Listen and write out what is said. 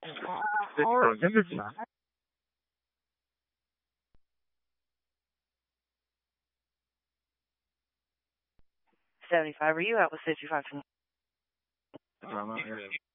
75. Are you out with 55? I'm out here.